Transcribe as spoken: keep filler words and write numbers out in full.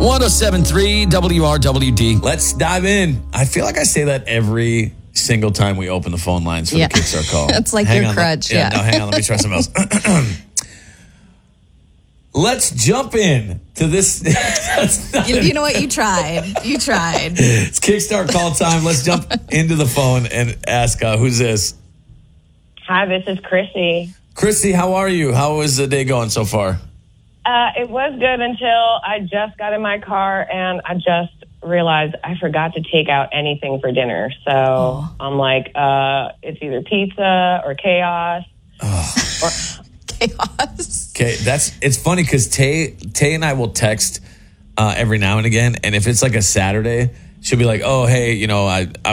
one oh seven point three W R W D. Let's dive in. I feel like I say that every single time we open the phone lines for Yeah. the Kickstart call. It's like Hang your on, crutch, Yeah, yeah. no, hang on. Let me try something else. Let's jump in to this. That's not You, you know what? You tried. You tried. It's Kickstart call time. Let's jump into the phone and ask, uh, who's this? Hi, this is Chrissy. Christy, how are you? How is the day going so far? Uh, it was good until I just got in my car and I just realized I forgot to take out anything for dinner. So Oh. I'm like, uh, it's either pizza or chaos. Or, Chaos. Okay, that's it's funny because Tay Tay and I will text uh, every now and again, and if it's like a Saturday, she'll be like, "Oh, hey, you know, I